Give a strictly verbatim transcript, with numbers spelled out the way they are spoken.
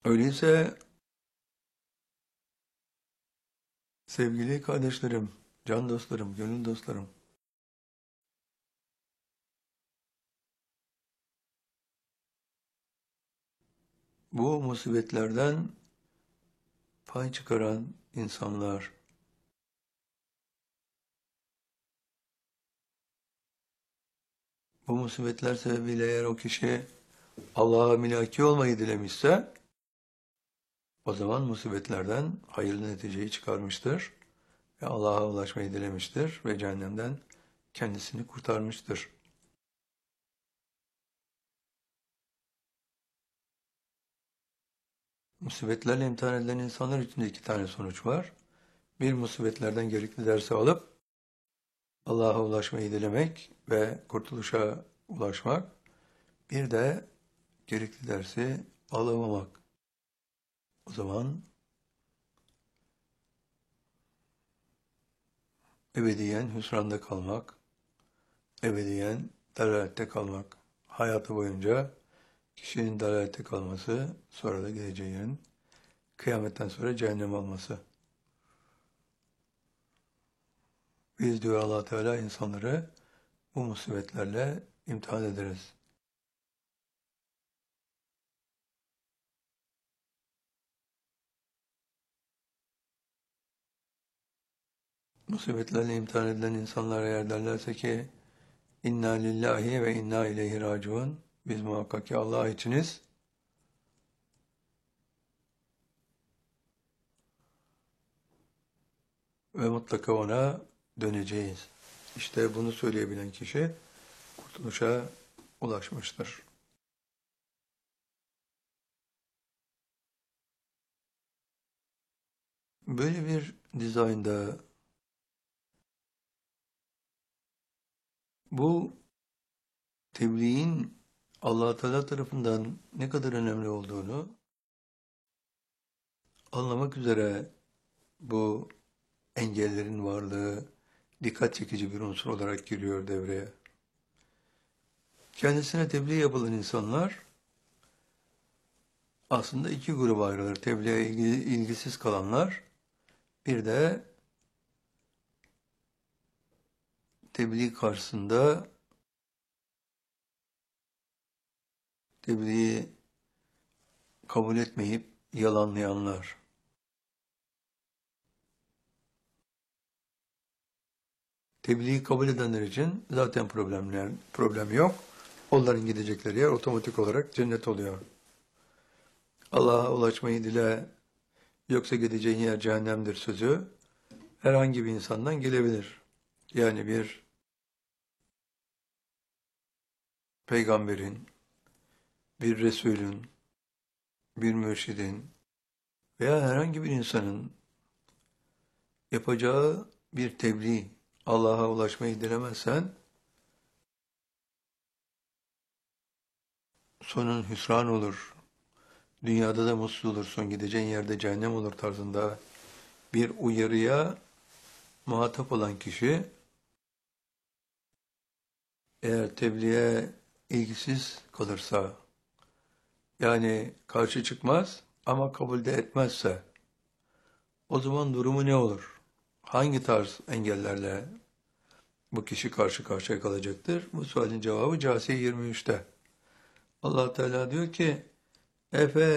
Öyleyse sevgili kardeşlerim, can dostlarım, gönül dostlarım, bu musibetlerden pay çıkaran insanlar, bu musibetler sebebiyle eğer o kişi Allah'a milaki olmayı dilemişse, o zaman musibetlerden hayırlı neticeyi çıkarmıştır ve Allah'a ulaşmayı dilemiştir ve cehennemden kendisini kurtarmıştır. Musibetlerle imtihan edilen insanlar için de iki tane sonuç var. Bir, musibetlerden gerekli dersi alıp Allah'a ulaşmayı dilemek ve kurtuluşa ulaşmak. Bir de gerekli dersi alamamak. O zaman ebediyen hüsranda kalmak, ebediyen dalalette kalmak. Hayatı boyunca kişinin dalalette kalması, sonra da geleceği yerin kıyametten sonra cehennem olması. Biz diyor Allah Teala insanları bu musibetlerle imtihan ederiz. Musibetlerle imtihan edilen insanlar eğer derlerse ki İnna lillahi ve inna ileyhi raciun. Biz muhakkak ki Allah içiniz ve mutlaka ona döneceğiz. İşte bunu söyleyebilen kişi kurtuluşa ulaşmıştır. Böyle bir dizaynda bu tebliğin Allah Teala tarafından ne kadar önemli olduğunu anlamak üzere bu engellerin varlığı dikkat çekici bir unsur olarak giriyor devreye. Kendisine tebliğ yapılan insanlar aslında iki gruba ayrılır. Tebliğe ilgi, ilgisiz kalanlar, bir de tebliğ karşısında tebliği kabul etmeyip yalanlayanlar. Tebliği kabul edenler için zaten problemler, problem yok. Onların gidecekleri yer otomatik olarak cennet oluyor. Allah'a ulaşmayı dile, yoksa gideceğin yer cehennemdir sözü herhangi bir insandan gelebilir. Yani bir peygamberin, bir Resulün, bir mürşidin veya herhangi bir insanın yapacağı bir tebliğ, Allah'a ulaşmayı dilemezsen sonun hüsran olur. Dünyada da mutsuz olursun, gideceğin yerde cehennem olur tarzında bir uyarıya muhatap olan kişi eğer tebliğe ilgisiz kalırsa, yani karşı çıkmaz ama kabul de etmezse, o zaman durumu ne olur? Hangi tarz engellerle bu kişi karşı karşıya kalacaktır? Bu sualin cevabı Câsiye yirmi üçte. Allah Teala diyor ki, Efe